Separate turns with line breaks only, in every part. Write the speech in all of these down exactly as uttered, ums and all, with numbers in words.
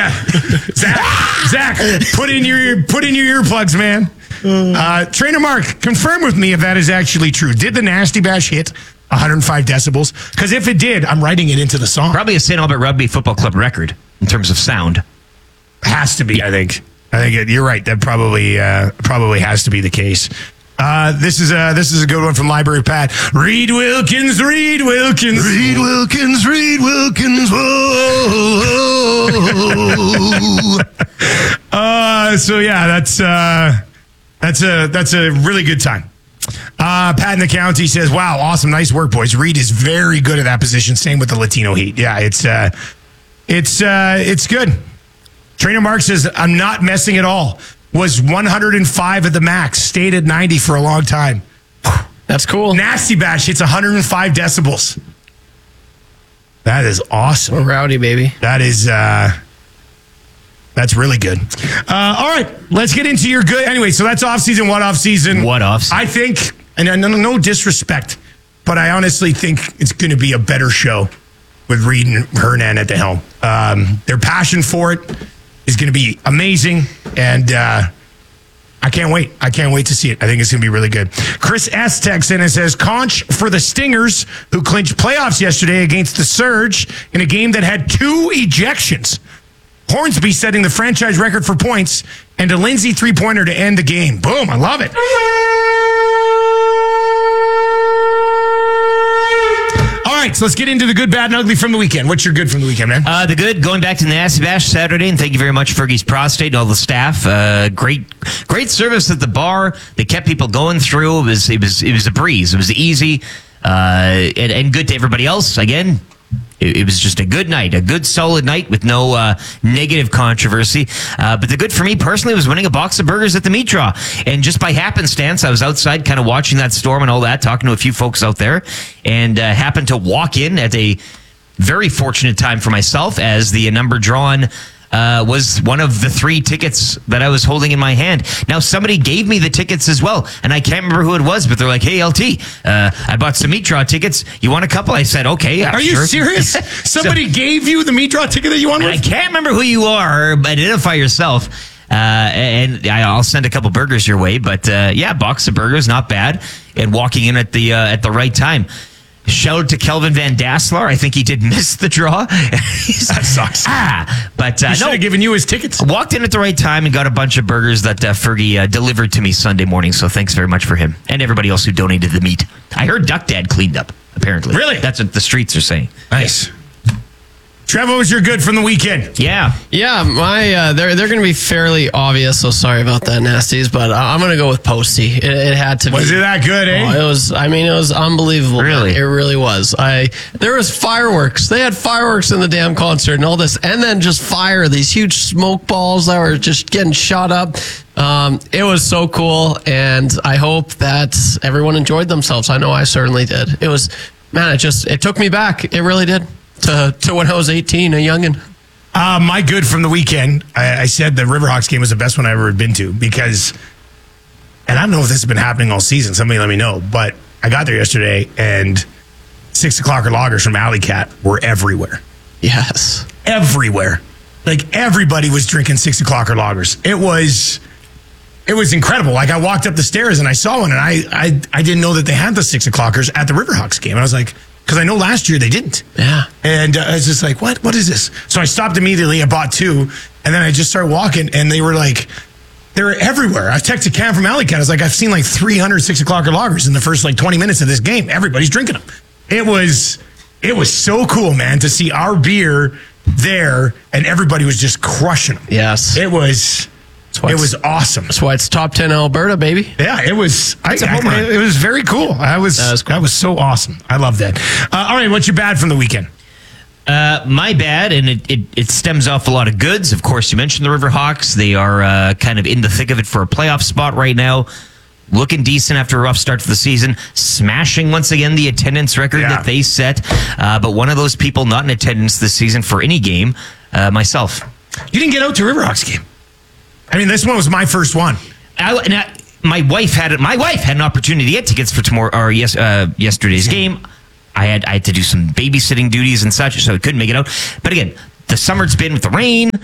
Zach, Zach, put in your put in your earplugs, man. Uh, Trainer Mark, confirm with me if that is actually true. Did the Nasty Bash hit one hundred five decibels? Because if it did, I'm writing it into the song.
Probably a Saint Albert Rugby Football Club record in terms of sound.
Has to be, yeah. I think. I think it, you're right. That probably uh, probably has to be the case. Uh, this is a this is a good one from Library Pat. Reed Wilkins, Reed Wilkins, Reed Wilkins, Reed Wilkins. Whoa. uh, so yeah, that's uh, that's a that's a really good time. Uh, Pat in the County says, "Wow, awesome, nice work, boys. Reed is very good at that position. Same with the Latino Heat. Yeah, it's uh, it's uh, it's good." Trainer Mark says, "I'm not messing at all. Was one hundred five at the max. Stayed at ninety for a long time."
That's cool.
Nasty Bash hits one hundred five decibels. That is awesome.
We're rowdy, baby.
That is, uh, that's really good. Uh, all right, let's get into your good. Anyway, so that's off-season. What off-season?
What off-season?
I think, and no, no disrespect, but I honestly think it's going to be a better show with Reed and Hernan at the helm. Um, their passion for it is going to be amazing, and uh, I can't wait. I can't wait to see it. I think it's going to be really good. Chris S. texts in and says, "Conch for the Stingers, who clinched playoffs yesterday against the Surge in a game that had two ejections. Hornsby setting the franchise record for points, and a Lindsay three-pointer to end the game. Boom, I love it." All right, so let's get into the good, bad, and ugly from the weekend. What's your good from the weekend, man?
Uh, the good, going back to the Nasty Bash Saturday, and thank you very much, Fergie's Prostate and all the staff. Uh, great, great service at the bar. They kept people going through. It was, it was, it was a breeze. It was easy, uh, and, and good to everybody else. Again, it, it was just a good night, a good solid night with no uh, negative controversy. Uh, but the good for me personally was winning a box of burgers at the meat draw. And just by happenstance, I was outside kind of watching that storm and all that, talking to a few folks out there, and uh, happened to walk in at a very fortunate time for myself as the number drawn uh, was one of the three tickets that I was holding in my hand. Now, somebody gave me the tickets as well, and I can't remember who it was, but they're like, "Hey, L T, uh, I bought some meat draw tickets. You want a couple?" I said, "Okay."
Are
sure.
you serious? Somebody so, gave you the meat draw ticket that you won with?
I can't remember who you are. Identify yourself. Uh, and I'll send a couple burgers your way. But uh, yeah, box of burgers, not bad. And walking in at the uh, at the right time. Shout out to Kelvin Van Dassler. I think he did miss the draw.
That sucks.
Ah, but uh,
he should
no,
have given you his tickets.
I walked in at the right time and got a bunch of burgers that uh, Fergie uh, delivered to me Sunday morning. So thanks very much for him and everybody else who donated the meat. I heard Duck Dad cleaned up. Apparently,
really,
that's what the streets are saying.
Nice. Trevor, what was your good from the weekend?
Yeah.
Yeah, my uh, they're they're going to be fairly obvious, so sorry about that, Nasties, but I'm going to go with Posty. It, it had to be.
Was it that good, eh?
Oh, it was, I mean, it was unbelievable.
Really?
It really was. I There was fireworks. They had fireworks in the damn concert and all this, and then just fire, these huge smoke balls that were just getting shot up. Um, it was so cool, and I hope that everyone enjoyed themselves. I know I certainly did. It was, man, it just, it took me back. It really did. To, to when I was eighteen, a youngin'.
Uh, my good from the weekend, I, I said the Riverhawks game was the best one I ever had been to because, and I don't know if this has been happening all season, somebody let me know, but I got there yesterday and six o'clock loggers from Alley Cat were everywhere.
Yes.
Everywhere. Like everybody was drinking six o'clock loggers. It was, it was incredible. Like I walked up the stairs and I saw one and I, I, I didn't know that they had the six o'clockers at the Riverhawks game. And I was like, because I know last year they didn't.
Yeah.
And uh, I was just like, what? What is this? So I stopped immediately. I bought two. And then I just started walking. And they were like, they were everywhere. I texted Cam from Alley Cat. I was like, I've seen like three hundred six o'clock loggers in the first like twenty minutes of this game. Everybody's drinking them. It was, it was so cool, man, to see our beer there. And everybody was just crushing them.
Yes.
It was... It was awesome.
That's why it's top ten Alberta, baby.
Yeah, it was. I, I, it was very cool. I was. That was, cool. That was so awesome. I love that. Uh, all right, what's your bad from the weekend?
Uh, my bad, and it, it, it stems off a lot of goods. Of course, you mentioned the Riverhawks. They are uh, kind of in the thick of it for a playoff spot right now. Looking decent after a rough start to the season. Smashing, once again, the attendance record yeah. that they set. Uh, but one of those people not in attendance this season for any game, uh, myself.
You didn't get out to Riverhawks game. I mean, this one was my first one.
I, now, my wife had my wife had an opportunity to get tickets for tomorrow or yes, uh, yesterday's game. I had I had to do some babysitting duties and such, so I couldn't make it out. But again, the summer it's been with the rain.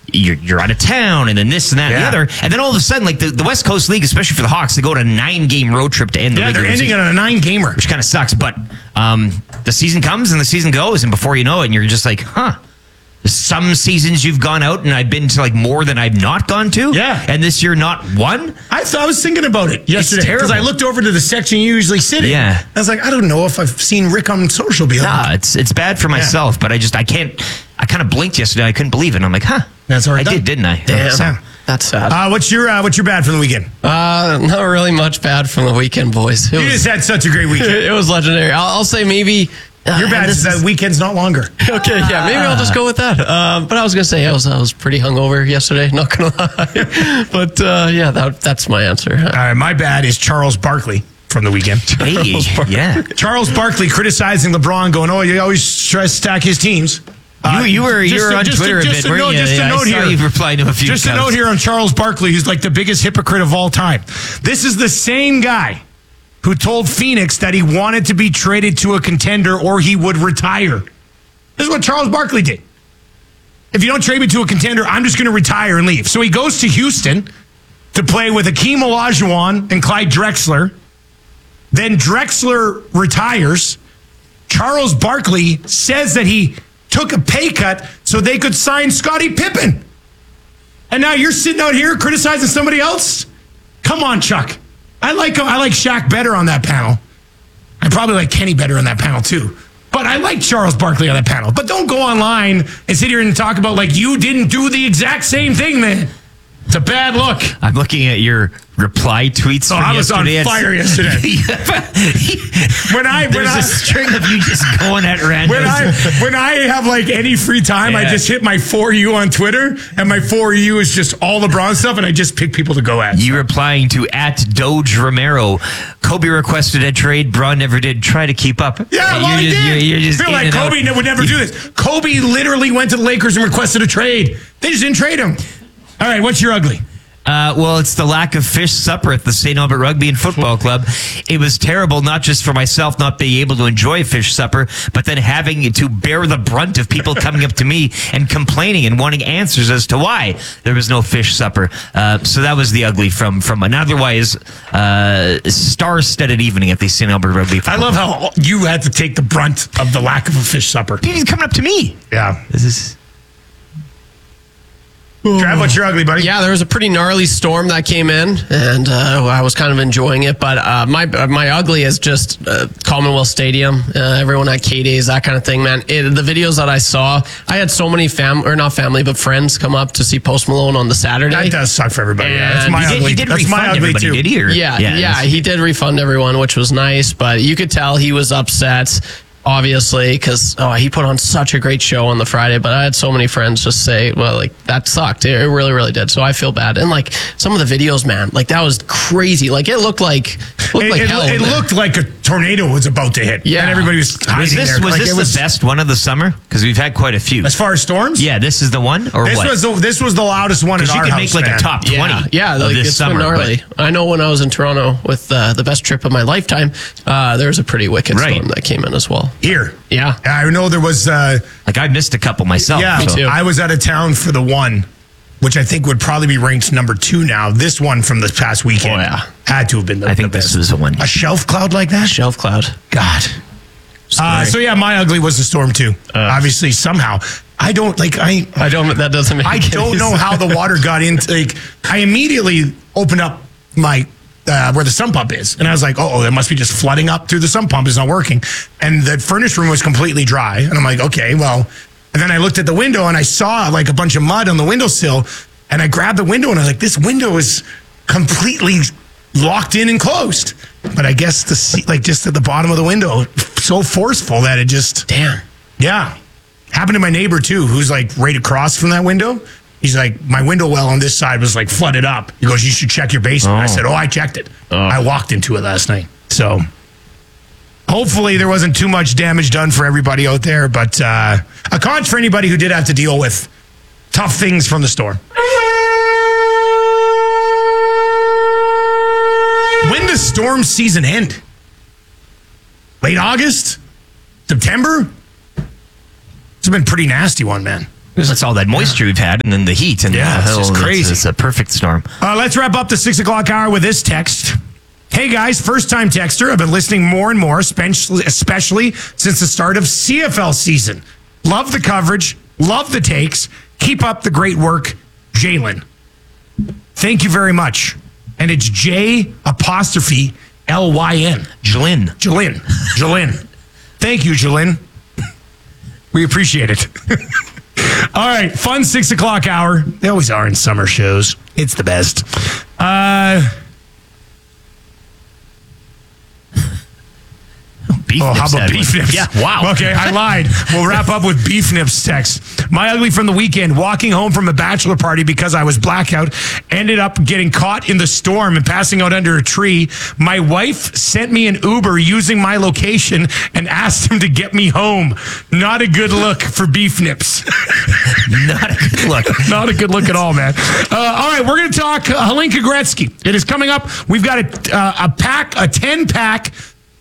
you're, you're out of town, and then this and that
Yeah.
and the other. And then all of a sudden, like the, the West Coast League, especially for the Hawks, they go on a nine-game road trip to end the
Yeah, they're
regular
ending it
season,
on a nine-gamer.
which kind of sucks. But um, the season comes and the season goes, and before you know it, and you're just like, huh. Some seasons you've gone out, and I've been to like more than I've not gone to.
Yeah.
And this year, not one.
I, th- I was thinking about it yesterday because
terrible.
I looked over to the section you usually sit in.
Yeah.
I was like, I don't know if I've seen Rick on social be like,
Nah, it's it's bad for myself, but I just I can't. I kind of blinked yesterday. I couldn't believe it. And I'm like, huh?
That's already
I
done.
did, didn't I?
Damn.
So-
That's sad.
Uh, what's your uh, what's your bad from the weekend?
Uh, not really much bad from the weekend, boys. It
You
was,
just had such a great weekend.
it was legendary. I'll, I'll say maybe. Uh,
Your bad
this
is that weekend's not longer.
Okay, yeah, maybe I'll just go with that. Um, but I was gonna say I was I was pretty hungover yesterday. Not gonna lie, but uh, yeah, that that's my answer.
All right, my bad is Charles Barkley from the weekend.
Hey, yeah.
Charles Barkley criticizing LeBron, going, "Oh, you always try to stack his teams." Uh,
You, you were you
just
were
a-
on
just a-
Twitter a,
just
bit,
a
weren't
note-
you?
just a
Yeah,
note
I saw
here.
you replied to a few.
Just a
accounts.
note here on Charles Barkley, who's like the biggest hypocrite of all time. This is the same guy who told Phoenix that he wanted to be traded to a contender or he would retire. This is what Charles Barkley did. If you don't trade me to a contender, I'm just going to retire and leave. So he goes to Houston to play with Akeem Olajuwon and Clyde Drexler. Then Drexler retires. Charles Barkley says that he took a pay cut so they could sign Scottie Pippen. And now you're sitting out here criticizing somebody else? Come on, Chuck. I like I like Shaq better on that panel. I probably like Kenny better on that panel too. But I like Charles Barkley on that panel. But don't go online and sit here and talk about like you didn't do the exact same thing, man. It's a bad look.
I'm looking at your reply tweets.
Oh,
from
I was on
yesterday.
fire yesterday. When I when
There's
I
a string of you just going at random.
when I when I have like any free time, I
Yeah.
just hit my for you on Twitter, and my for you is just all LeBron stuff, and I just pick people to go at.
You replying to at Doge Romero. Kobe requested a trade. Braun never did. Try to keep up.
Yeah, well,
you're
I
just,
did.
You're, you're just
feel
in
like
and out.
Kobe would never do this. Kobe literally went to the Lakers and requested a trade. They just didn't trade him. All right, what's your ugly?
Uh, well, it's the lack of fish supper at the Saint Albert Rugby and Football Club. It was terrible, not just for myself not being able to enjoy fish supper, but then having to bear the brunt of people coming up to me and complaining and wanting answers as to why there was no fish supper. Uh, so that was the ugly from from an otherwise uh, star-studded evening at the Saint Albert Rugby.
I love how you had to take the brunt of the lack of a fish supper.
He's coming up to me.
Yeah.
This is.
Trav, what's your ugly, buddy?
Yeah, there was a pretty gnarly storm that came in, and uh, I was kind of enjoying it. But uh, my my ugly is just uh, Commonwealth Stadium, uh, everyone at K-Days, that kind of thing, man. It, the videos that I saw, I had so many fam or not family, but friends come up to see Post Malone on the Saturday.
That does suck for everybody. Yeah, that's
And
my
He did,
ugly.
he did
that's
refund
my ugly
everybody,
too.
did he? Or-
Yeah, yeah,
that's-
he did refund everyone, which was nice, but you could tell he was upset, obviously, because oh, he put on such a great show on the Friday. But I had so many friends just say, well, like, that sucked. It really, really did. So I feel bad. And, like, some of the videos, man, like, that was crazy. Like, it looked like, looked
It,
like
it-
hell.
it
man.
looked like a tornado was about to hit.
Yeah.
And everybody was hiding
Was this,
there.
was
Like,
this
it was,
the best one of the summer? Because we've had quite a few.
as far as storms?
Yeah, this is the one, or
This
what?
was the, this was the loudest one in
Because you
our
could
house,
make like
man.
a top twenty.
Yeah, yeah,
of
like
this
it's
summer.
been gnarly.
but-
I know when I was in Toronto with uh, the best trip of my lifetime, uh, there was a pretty wicked
Right.
storm that came in as well.
Here.
Yeah.
I know there was, uh,
Like I missed a couple myself.
yeah,
Me too.
I was out of town for the one, which I think would probably be ranked number two now. This one from this past weekend
Oh, yeah.
had to have been the
I think
the
this
best.
was the one.
A shelf cloud like that?
Shelf cloud.
God. Uh, so yeah, my ugly was the storm too.
Uh.
Obviously, somehow I don't like I.
I don't, that doesn't make
I don't
any
know how the water got into. Like, I immediately opened up my uh, where the sump pump is, and I was like, "Oh, it must be just flooding up through the sump pump. It's not working." And the furnace room was completely dry, and I'm like, "Okay, well." And then I looked at the window, and I saw like a bunch of mud on the windowsill, and I grabbed the window, and I was like, "This window is completely locked in and closed." But I guess the seat, like just at the bottom of the window, so forceful that it just
Damn.
yeah. Happened to my neighbor too, who's like right across from that window. He's like, my window well on this side was like flooded up. He goes, you should check your basement. I said, oh, I checked it. I walked into it last night. So hopefully there wasn't too much damage done for everybody out there, but uh, a cons for anybody who did have to deal with tough things from the storm. When does storm season end? Late August? September? It's been a pretty nasty one, man.
That's all that moisture we've had, and then the heat. And
Yeah,
the,
it's just
oh,
crazy.
It's a perfect storm.
Uh, let's wrap up the six o'clock hour with this text. Hey guys, first time texter. I've been listening more and more, especially, especially since the start of C F L season. Love the coverage. Love the takes. Keep up the great work, Jalen. Thank you very much. And it's J apostrophe L Y N.
Jalen.
Jalen. Jalen. Thank you, Jalen. We appreciate it. All right, fun six o'clock hour. They always are in summer shows. It's the best. Uh,
Beef
oh, how
nips
about
had
beef
one.
nips?
Yeah, wow.
Okay, I lied. We'll wrap up with beef nips text. My ugly from the weekend, walking home from a bachelor party because I was blackout, ended up getting caught in the storm and passing out under a tree. My wife sent me an Uber using my location and asked him to get me home. Not a good look for beef nips.
Not a good look.
Not a good look at all, man. Uh, all right, we're going to talk uh, Hlinka Gretzky. It is coming up. We've got a, uh, a pack, a ten-pack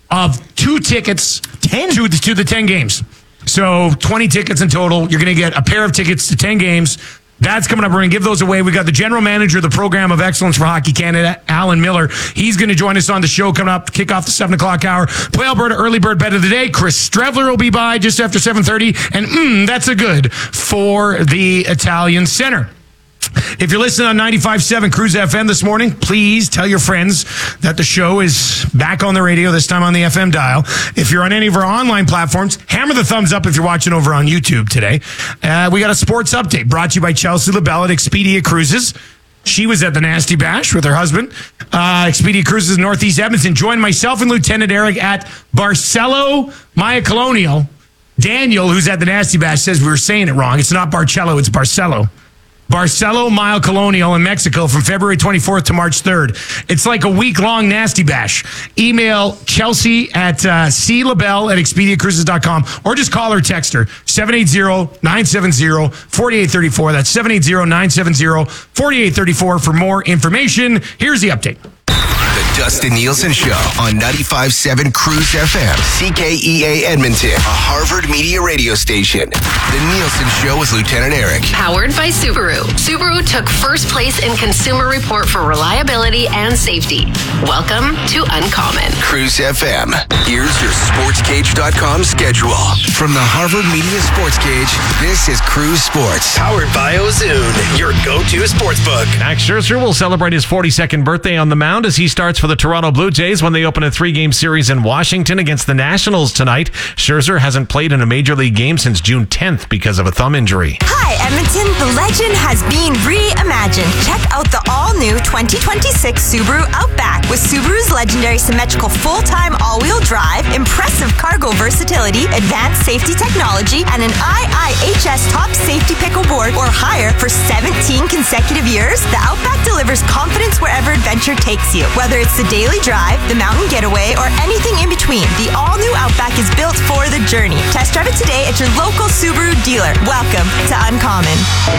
of two tickets
ten?
To, the, to the ten games. So twenty tickets in total. You're going to get a pair of tickets to ten games. That's coming up. We're going to give those away. We got the general manager of the Program of Excellence for Hockey Canada, Alan Miller. He's going to join us on the show coming up, kick off the seven o'clock hour. Play Alberta Early Bird Bet of the Day. Chris Strevler will be by just after seven thirty. And mm, that's a good for the Italian Center. If you're listening on ninety-five point seven Cruise F M this morning, please tell your friends that the show is back on the radio, this time on the F M dial. If you're on any of our online platforms, hammer the thumbs up if you're watching over on YouTube today. Uh, we got a sports update brought to you by Chelsea LaBelle at Expedia Cruises. She was at the Nasty Bash with her husband. Uh, Expedia Cruises in Northeast Edmonton. Join myself and Lieutenant Eric at Barcelo Maya Colonial. Daniel, who's at the Nasty Bash, says we were saying it wrong. It's not Barcelo, it's Barcelo. Barcelo Mile Colonial in Mexico from February twenty-fourth to March third. It's like a week-long Nasty Bash. Email Chelsea at uh, c labelle at expedia cruises dot com or just call or text her, seven eight zero, nine seven zero, four eight three four. That's seven eight zero, nine seven zero, four eight three four for more information. Here's the update.
The Dustin Nielsen Show on ninety-five point seven Cruise F M, C K E A Edmonton, a Harvard Media radio station. The Nielsen Show with Lieutenant Eric.
Powered by Subaru. Subaru took first place in Consumer Report for reliability and safety. Welcome to Uncommon.
Cruise F M. Here's your sports cage dot com schedule. From the Harvard Media Sports Cage, this is Cruise Sports.
Powered by Ozoon, your go-to sportsbook.
Max Scherzer will celebrate his forty-second birthday on the mound as he starts for the Toronto Blue Jays when they open a three-game series in Washington against the Nationals tonight. Scherzer hasn't played in a major league game since June tenth because of a thumb injury.
Hi, Edmonton. The legend has been reimagined. Check out the all-new twenty twenty-six Subaru Outback with Subaru's legendary symmetrical full-time all-wheel drive, impressive cargo versatility, advanced safety technology, and an I I H S top safety pickle board or higher for seventeen consecutive years. The Outback delivers confidence wherever adventure takes you. Whether it's the daily drive, the mountain getaway, or anything in between, the all-new Outback is built for the journey. Test drive it today at your local Subaru dealer. Welcome to Uncommon.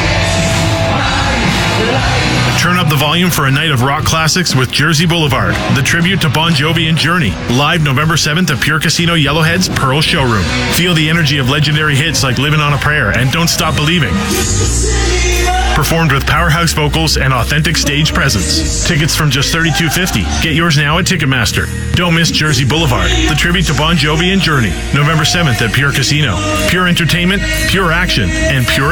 Turn up the volume for a night of rock classics with Jersey Boulevard, the tribute to Bon Jovi and Journey. Live November seventh at Pure Casino Yellowhead's Pearl Showroom. Feel the energy of legendary hits like Living on a Prayer and Don't Stop Believing. Performed with powerhouse vocals and authentic stage presence. Tickets from just thirty-two fifty. Get yours now at Ticketmaster. Don't miss Jersey Boulevard, the tribute to Bon Jovi and Journey. November seventh at Pure Casino. Pure entertainment, pure action, and pure